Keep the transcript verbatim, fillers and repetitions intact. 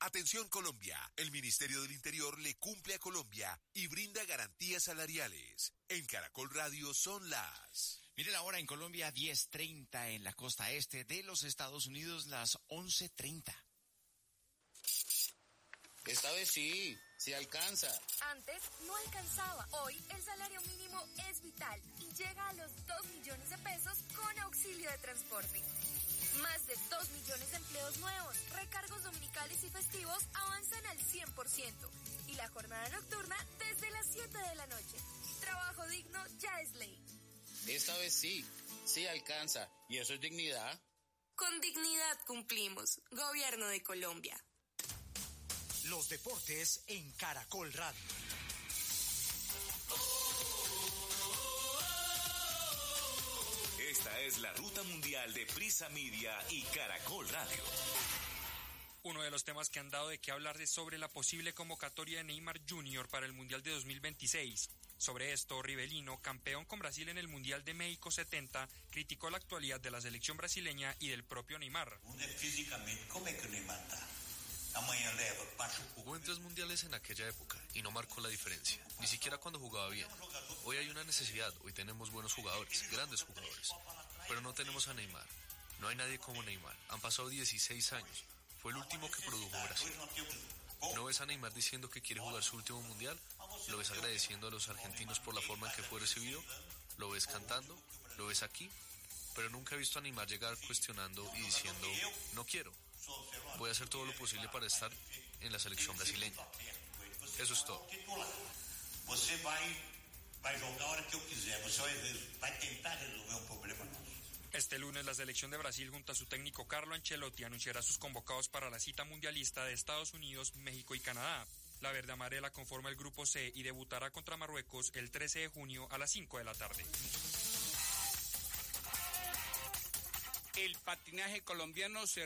Atención Colombia, el Ministerio del Interior le cumple a Colombia y brinda garantías salariales. En Caracol Radio son las... Mire la hora en Colombia, diez treinta en la costa este de los Estados Unidos, las once treinta. Esta vez sí, sí alcanza. Antes no alcanzaba. Hoy el salario mínimo es vital y llega a los dos millones de pesos con auxilio de transporte. Más de dos millones de empleos nuevos, recargos dominicales y festivos avanzan al cien por ciento. Y la jornada nocturna desde las siete de la noche. Trabajo digno ya es ley. Esta vez sí, sí alcanza. ¿Y eso es dignidad? Con dignidad cumplimos. Gobierno de Colombia. Los deportes en Caracol Radio. Esta es la ruta mundial de Prisa Media y Caracol Radio. Uno de los temas que han dado de qué hablar es sobre la posible convocatoria de Neymar junior para el Mundial de dos mil veintiséis. Sobre esto, Rivelino, campeón con Brasil en el Mundial de México setenta, criticó la actualidad de la selección brasileña y del propio Neymar. Físicamente, ¿cómo es que Neymar está? Jugó en tres mundiales en aquella época y no marcó la diferencia, ni siquiera cuando jugaba bien. Hoy hay una necesidad, hoy tenemos buenos jugadores, grandes jugadores, pero no tenemos a Neymar. No hay nadie como Neymar. Han pasado dieciséis años, fue el último que produjo Brasil. ¿No ves a Neymar diciendo que quiere jugar su último mundial? ¿Lo ves agradeciendo a los argentinos por la forma en que fue recibido? ¿Lo ves cantando? ¿Lo ves aquí? Pero nunca he visto a Neymar llegar cuestionando y diciendo, no quiero. Voy a hacer todo lo posible para estar en la selección brasileña. Eso es todo. Você vai, vai jogar a hora que eu quiser. Você vai, vai tentar resolver un problema nosso. Este lunes la selección de Brasil junto a su técnico Carlo Ancelotti anunciará sus convocados para la cita mundialista de Estados Unidos, México y Canadá. La verde amarela conforma el grupo C y debutará contra Marruecos el trece de junio a las cinco de la tarde. El patinaje colombiano se